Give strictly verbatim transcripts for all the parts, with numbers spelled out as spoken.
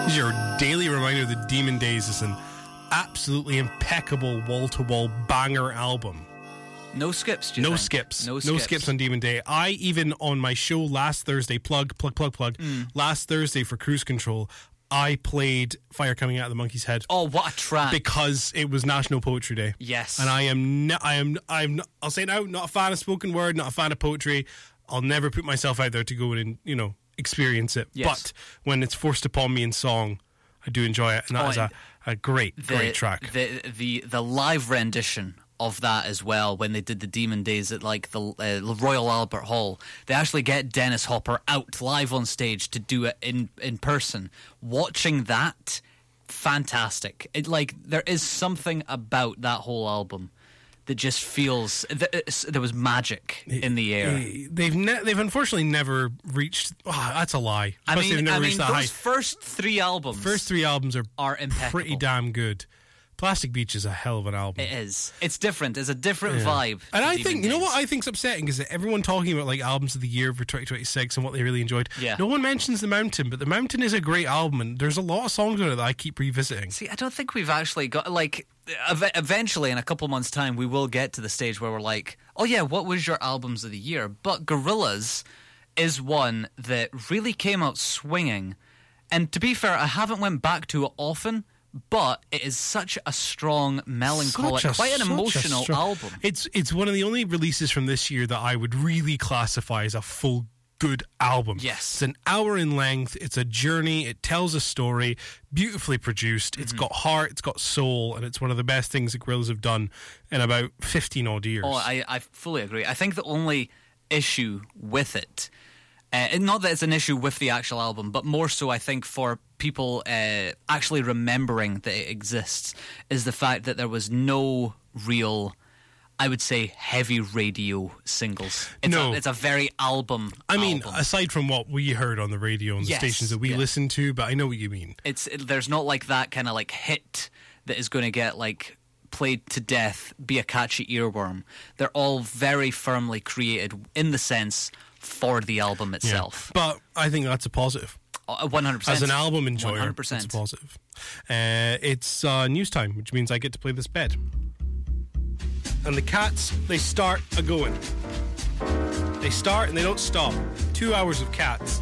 This is your daily reminder that Demon Days is an absolutely impeccable wall-to-wall banger album. No skips, do you No think? skips. No skips. No skips on Demon Day. I even, on my show last Thursday, plug, plug, plug, plug, Mm. last Thursday for Cruise Control, I played Fire Coming Out of the Monkey's Head. Oh, what a track. Because it was National Poetry Day. Yes. And I am, ne- I am, I'm, not, I'll say it now, not a fan of spoken word, not a fan of poetry. I'll never put myself out there to go and, you know, experience it. Yes. But when it's forced upon me in song, I do enjoy it. And that Oh, is a, a great, the, great track. The, the the live rendition of that as well, when they did the Demon Days at like the uh, Royal Albert Hall, they actually get Dennis Hopper out live on stage to do it in, in person. Watching that, fantastic. It, like, there is something about that whole album that just feels th- there was magic in the air. They've ne- they've unfortunately never reached. Oh, that's a lie. I Especially mean, they've never I mean reached that those high. first three albums, First three albums are are impeccable. pretty damn good. Plastic Beach is a hell of an album. It is. It's different. It's a different Yeah. vibe. And to I Demon think, you know Days. what I think's upsetting is that everyone talking about like albums of the year for twenty twenty-six and what they really enjoyed. Yeah. No one mentions The Mountain, but The Mountain is a great album and there's a lot of songs on it that I keep revisiting. See, I don't think we've actually got, like, ev- eventually in a couple months' time, we will get to the stage where we're like, oh yeah, what was your albums of the year? But Gorillaz is one that really came out swinging. And to be fair, I haven't went back to it often, but it is such a strong, melancholic, Such a- quite an such a emotional strong- album. It's it's one of the only releases from this year that I would really classify as a full good album. Yes. It's an hour in length, it's a journey, it tells a story, beautifully produced, it's Mm-hmm. got heart, it's got soul, and it's one of the best things that Gorillaz have done in about fifteen odd years. Oh, I, I fully agree. I think the only issue with it, uh, and not that it's an issue with the actual album, but more so I think for people uh, actually remembering that it exists, is the fact that there was no real, I would say, heavy radio singles. It's No. a, it's a very album I mean, album. aside from what we heard on the radio and the Yes, stations that we yeah. listen to, but I know what you mean. It's it, there's not like that kind of like hit that is going to get like played to death, be a catchy earworm. They're all very firmly created in the sense for the album Yeah. itself. But I think that's a positive. Uh, one hundred percent. As an album enjoyer, one hundred percent. it's a positive. Uh, it's uh, news time, which means I get to play this bed. And the cats, they start a going. They start and they don't stop. Two hours of cats.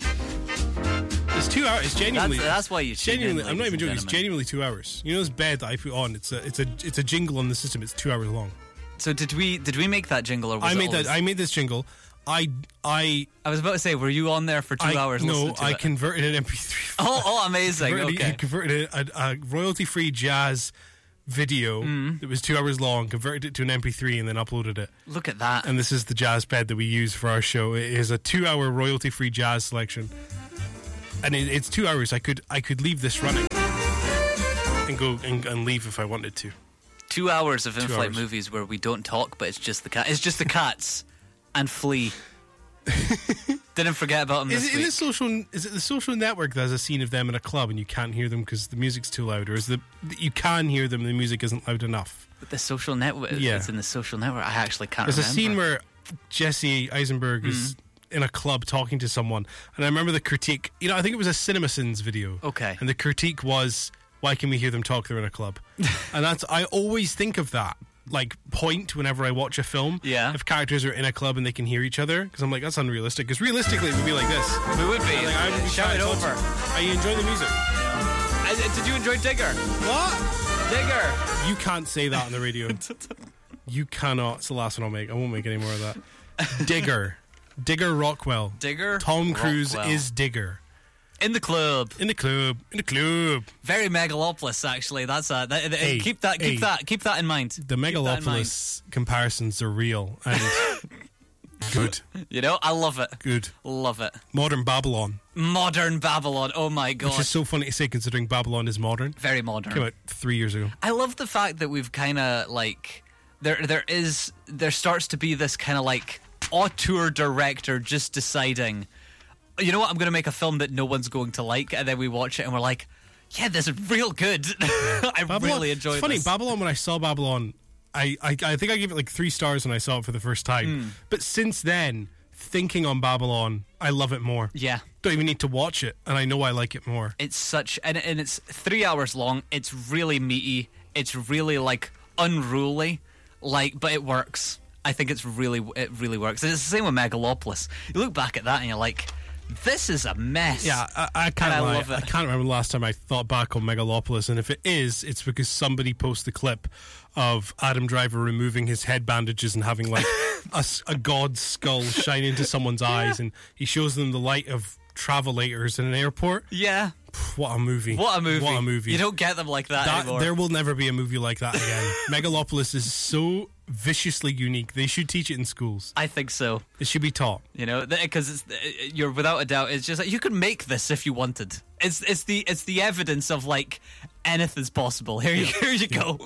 It's two hours. It's genuinely. That's, that's why you it's tune in, genuinely. I'm not ladies even and joking. It's gentlemen. genuinely two hours. You know this bed that I put on. It's a. It's a. It's a jingle on the system. It's two hours long. So did we did we make that jingle or was I it made always- that. I made this jingle. I. I. I was about to say, were you on there for two I hours no. listening to I it? converted an M P three. Oh, oh, amazing. Converted, Okay. converted a, a royalty-free jazz video Mm. that was two hours long, converted it to an M P three, and then uploaded it. Look at that. And this is the jazz bed that we use for our show. It is a two-hour royalty-free jazz selection, and it, it's two hours. I could I could leave this running and go and, and leave if I wanted to. Two hours of in-flight hours. movies where we don't talk, but it's just the cat. It's just the cats and Flea. Didn't forget about them Is this it, in week. the social? Is it the Social Network that has a scene of them in a club and you can't hear them because the music's too loud, or is the you can hear them and the music isn't loud enough? But the Social Network. Yeah. It's in the Social Network. I actually can't There's a remember. scene where Jesse Eisenberg Mm. is in a club talking to someone, and I remember the critique. You know, I think it was a CinemaSins video. Okay. And the critique was, "Why can we hear them talk? They're in a club." And that's I always think of that like point whenever I watch a film. Yeah. If characters are in a club and they can hear each other, because I'm like, that's unrealistic. Because realistically, it would be like this. We would be. Like, I would be Shout trying it to talk over. to- Are you enjoying the music? Uh, did you enjoy Digger? What? Digger. You can't say that on the radio. You cannot. It's the last one I'll make. I won't make any more of that. Digger. Digger Rockwell. Digger. Tom Cruise Rockwell. is Digger. in the club. In the club. In the club. Very Megalopolis, actually. That's a that, Hey, keep that keep hey. that keep that in mind. The Keep that in mind. Megalopolis comparisons are real and good. You know, I love it. Good. Love it. Modern Babylon. Modern Babylon. Oh my god. Which is so funny to say considering Babylon is modern. Very modern. Came out three years ago. I love the fact that we've kind of like there there is there starts to be this kind of like auteur director just deciding, you know what, I'm going to make a film that no one's going to like, and then we watch it and we're like, yeah, this is real good. I Babylon, really enjoy it's funny, this. Babylon, when I saw Babylon, I, I, I think I gave it like three stars when I saw it for the first time. Hmm. But since then, thinking on Babylon, I love it more. Yeah. Don't even need to watch it, and I know I like it more. It's such, and, and it's three hours long. It's really meaty. It's really like unruly, like, but it works. I think it's really, it really works. And it's the same with Megalopolis. You look back at that and you're like, this is a mess. Yeah, I, I can't. And I lie. love it. I can't remember the last time I thought back on Megalopolis, and if it is, it's because somebody posted a clip of Adam Driver removing his head bandages and having like a, s- a god's skull shine into someone's eyes, and he shows them the light of travelators in an airport. Yeah. Pff, what a movie! What a movie! What a movie! You don't get them like that, That, anymore. there will never be a movie like that again. Megalopolis is so viciously unique. They should teach it in schools. I think so. It should be taught. You know, because you're without a doubt. It's just like you could make this if you wanted. It's it's the it's the evidence of like anything's possible. Here you here you go.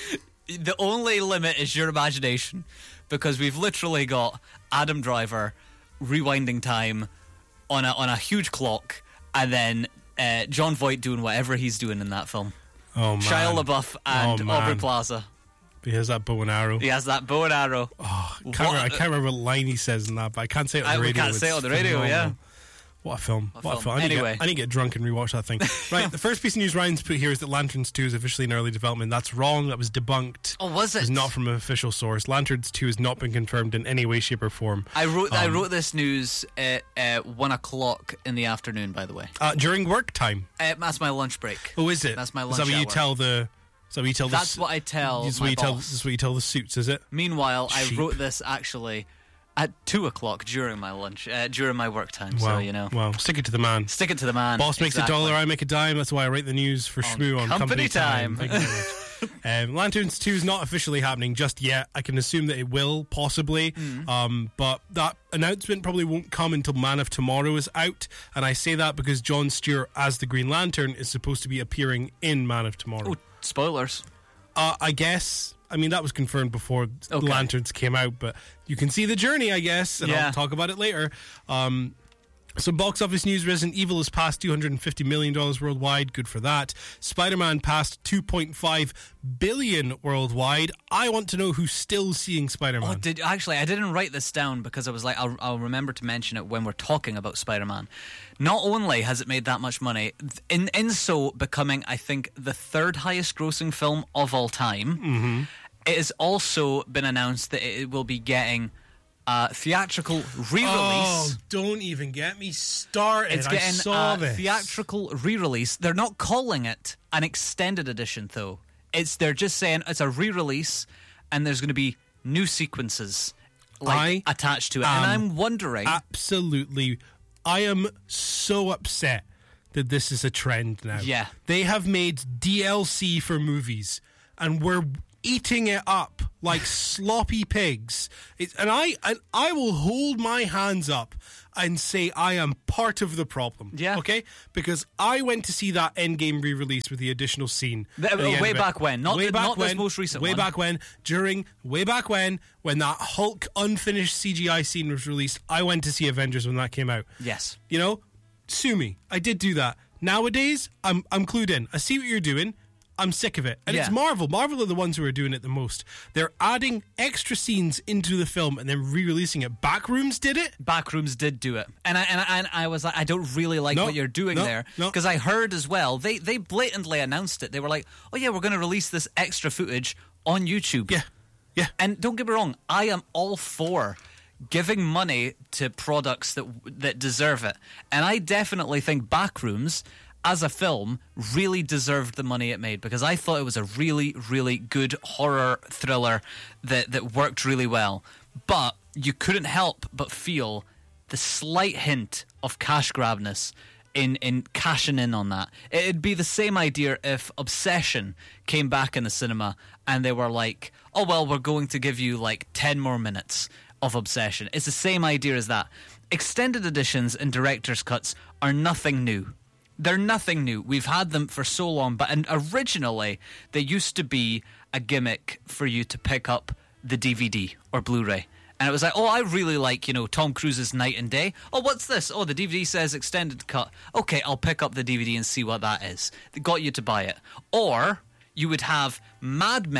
The only limit is your imagination, because we've literally got Adam Driver rewinding time on a on a huge clock, and then uh, John Voight doing whatever he's doing in that film. Oh man! Shia LaBeouf and Oh, man. Aubrey Plaza. He has that bow and arrow. He has that bow and arrow. Oh, I, can't What- remember, I can't remember what line he says in that, but I can't say it on I- the we radio. can't say it It's on the radio, phenomenal. yeah. What a film. What, What a film. film. I need, Anyway. to get, I need to get drunk and rewatch that thing. Right, the first piece of news Ryan's put here is that Lanterns two is officially in early development. That's wrong. That was debunked. Oh, was it? It's not from an official source. Lanterns two has not been confirmed in any way, shape, or form. I wrote I Um, wrote this news at uh, one o'clock in the afternoon. By the way, Uh, during work time. uh, that's my lunch break. Oh, is it? That's my Is lunch that what you hour. tell the... Is that what you tell the... That's what I tell This is my what you tell, boss. this is what you tell the suits, is it? Meanwhile, Sheep. I wrote this actually at two o'clock during my lunch, uh, during my work time. Wow. So you know, Wow. Stick it to the man. stick it to the man. Boss makes Exactly. a dollar, I make a dime. That's why I write the news for Shmoo on Company Company Time. Time. Thank you very much. um, Lanterns two is not officially happening just yet. I can assume that it will, possibly. Mm. Um, but that announcement probably won't come until Man of Tomorrow is out. And I say that because Jon Stewart, as the Green Lantern, is supposed to be appearing in Man of Tomorrow. Oh, spoilers. Uh, I guess. I mean, that was confirmed before Okay. Lanterns came out, but you can see the journey, I guess, and Yeah. I'll talk about it later. Um, some box office news. Resident Evil has passed two hundred fifty million dollars worldwide. Good for that. Spider-Man passed two point five billion dollars worldwide. I want to know who's still seeing Spider-Man. Oh, did actually I didn't write this down because I was like, I'll, I'll remember to mention it when we're talking about Spider-Man. Not only has it made that much money, in in so becoming, I think, the third highest grossing film of all time. Mm-hmm. It has also been announced that it will be getting a theatrical re-release. Oh, don't even get me started. It's I getting saw a this. theatrical re-release. They're not calling it an extended edition, though. It's they're just saying it's a re-release, and there's going to be new sequences like I attached to it. am And I'm wondering, Absolutely. I am so upset that this is a trend now. Yeah. They have made D L C for movies, and we're eating it up like sloppy pigs. It's, and I and I will hold my hands up and say I am part of the problem. Yeah. Okay? Because I went to see that Endgame re-release with the additional scene. The- at the end way of it. back when, not way the- back not this when, most recent Way one. back when, during, way back when, when that Hulk unfinished C G I scene was released, I went to see Avengers when that came out. yes, You know, sue me. I did do that. Nowadays, I'm I'm clued in. I see what you're doing. I'm sick of it. And it's Yeah. Marvel. Marvel are the ones who are doing it the most. They're adding extra scenes into the film and then re-releasing it. Backrooms did it. Backrooms did do it, and I and I, and I was like, I don't really like No, what you're doing no, there no. because I heard as well they they blatantly announced it. They were like, oh yeah, we're going to release this extra footage on YouTube. Yeah. Yeah. And don't get me wrong, I am all for giving money to products that that deserve it. And I definitely think Backrooms, as a film, really deserved the money it made because I thought it was a really, really good horror thriller that, that worked really well. But you couldn't help but feel the slight hint of cash grabness in, in cashing in on that. It'd be the same idea if Obsession came back in the cinema and they were like, oh, well, we're going to give you like ten more minutes of Obsession. It's the same idea as that. Extended editions and director's cuts are nothing new. They're nothing new. We've had them for so long, but and originally they used to be a gimmick for you to pick up the D V D or Blu-ray. And it was like, oh, I really like, you know, Tom Cruise's Night and Day. Oh, what's this? Oh, the D V D says extended cut. Okay, I'll pick up the D V D and see what that is. They got you to buy it. Or you would have Mad Men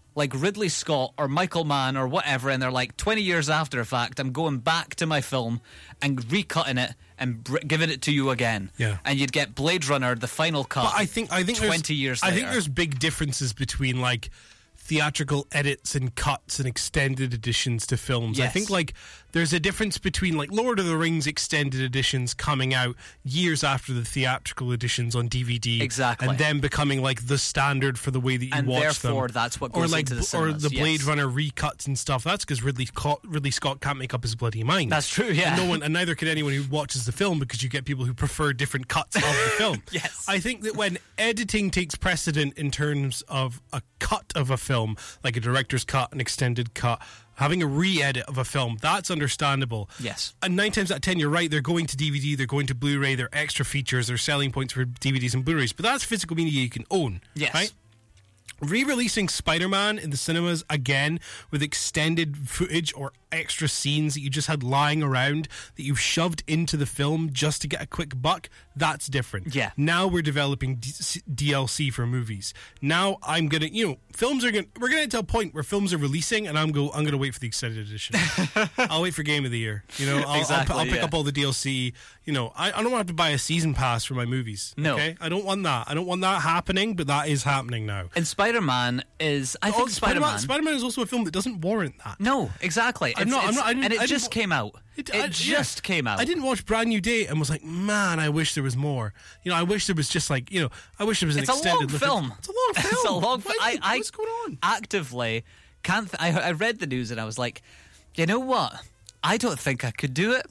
like Ridley Scott or Michael Mann or whatever, and they're like, twenty years after the fact, I'm going back to my film and recutting it and br- giving it to you again. Yeah. And you'd get Blade Runner, the final cut, But I think I think there's- twenty years I later. think there's big differences between like theatrical edits and cuts and extended editions to films. I Yes. think like there's a difference between like Lord of the Rings extended editions coming out years after the theatrical editions on D V D, Exactly. and then becoming like the standard for the way that you And watch therefore, them. that's what or goes like into the or cinemas, the Blade yes. Runner recuts and stuff. That's because Ridley Scott, Ridley Scott can't make up his bloody mind. That's true, yeah. And no one, and neither can anyone who watches the film, because you get people who prefer different cuts of the film. Yes. I think that when editing takes precedent in terms of a cut of a film, like a director's cut, an extended cut, having a re-edit of a film, that's understandable. Yes. And nine times out of ten, you're right, they're going to D V D, they're going to Blu-ray, they're extra features, they're selling points for D V Ds and Blu-rays, but that's physical media you can own. Yes. Right? Re-releasing Spider-Man in the cinemas again with extended footage or extra scenes that you just had lying around that you've shoved into the film just to get a quick buck, that's different. Yeah. Now we're developing D- D L C for movies. Now I'm gonna, you know, films are gonna, we're gonna get to a point where films are releasing, and I'm go, I'm gonna wait for the extended edition. I'll wait for Game of the Year. You know, I'll, Exactly, I'll, I'll pick yeah. up all the D L C. You know, I, I don't want to have to buy a season pass for my movies. No. Okay, I don't want that. I don't want that happening, but that is happening now. And Spider-Man is, I Oh, think Spider-Man, Spider-Man... Spider-Man is also a film that doesn't warrant that. No, exactly. I'm It's- not- I'm it's- not- I didn't- and it I didn't just wa- came out. It, I- just yeah. came out. I didn't watch Brand New Day and was like, man, I wish there was more. You know, I wish there was just like, you know, I wish there was an It's a extended long look at- film. It's a long film. It's a long Why- I, I What's going on? actively can't. Th- I, I read the news and I was like, you know what? I don't think I could do it.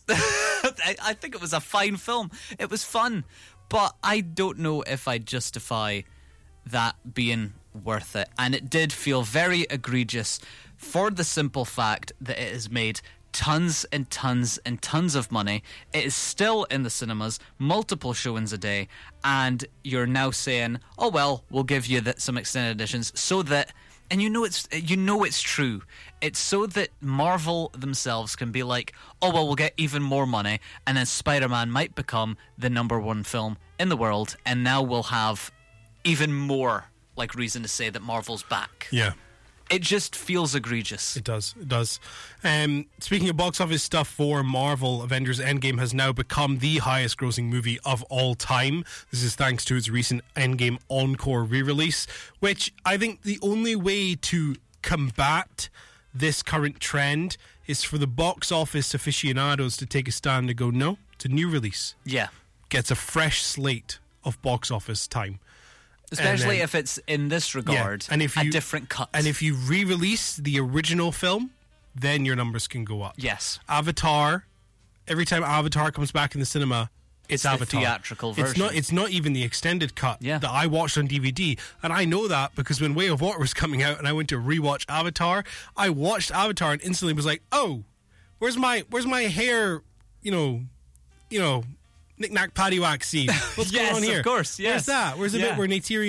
I, I think it was a fine film. It was fun, but I don't know if I justify that being worth it. And it did feel very egregious for the simple fact that it has made tons and tons and tons of money. It is still in the cinemas, multiple showings a day, and you're now saying, "Oh well, we'll give you that, some extended editions," so that, and you know it's you know it's true. It's so that Marvel themselves can be like, "Oh well, we'll get even more money," and then Spider-Man might become the number one film in the world, and now we'll have even more like reason to say that Marvel's back. Yeah. It just feels egregious. It does. It does. Um, speaking of box office stuff for Marvel, Avengers Endgame has now become the highest grossing movie of all time. This is thanks to its recent Endgame Encore re-release, which I think the only way to combat this current trend is for the box office aficionados to take a stand and go, no, it's a new release. Yeah. Gets a fresh slate of box office time. Especially then- if it's in this regard, and if a you, different cut. And if you re-release the original film, then your numbers can go up. Yes. Avatar, every time Avatar comes back in the cinema, it's, It's the Avatar. theatrical It's version. not. It's not even the extended cut Yeah. that I watched on D V D, and I know that because when Way of Water was coming out, and I went to rewatch Avatar, I watched Avatar and instantly was like, "Oh, where's my where's my hair? You know, you know." Knick-knack paddywhack scene. What's Yes, going on here? of course, Where's yes. that? Where's the Yeah. bit where Neytiri